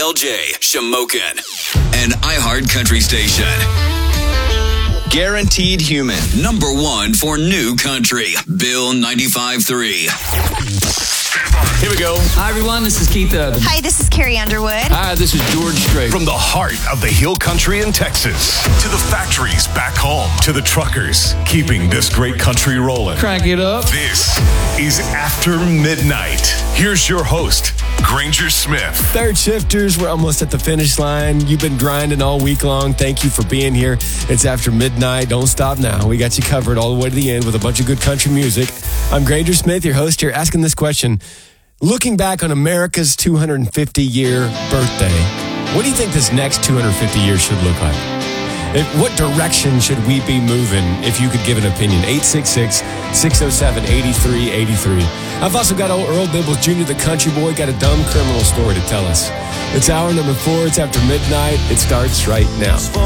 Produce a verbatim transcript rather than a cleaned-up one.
L J, Shamokin, an iHeart Country station. Guaranteed Human, number one for new country. Bill ninety-five three. Here we go. Hi, everyone. This is Keith Urban. Hi, this is Carrie Underwood. Hi, this is George Strait. From the heart of the Hill Country in Texas to the factories back home to the truckers keeping this great country rolling. Crank it up. This is After Midnight. Here's your host, Granger Smith. Third shifters, we're almost at the finish line. You've been grinding all week long. Thank you for being here. It's After Midnight. Don't stop now. We got you covered all the way to the end with a bunch of good country music. I'm Granger Smith, your host here, asking this question. Looking back on America's two hundred fifty year birthday, what do you think this next two hundred fifty years should look like? If, what direction should we be moving if you could give an opinion? eight six six, six oh seven, eight three eight three. I've also got old Earl Dibbles Junior, the country boy, got a dumb criminal story to tell us. It's hour number four. It's After Midnight. It starts right now.